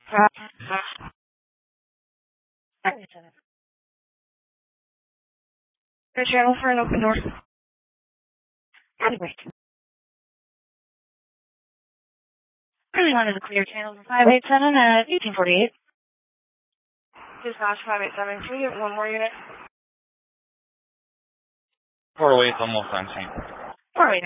The channel for an open door. Anyway. Really wanted to clear channel for 587 at 1848. Dispatch 587, can we get one more unit? 408, almost on scene. 408.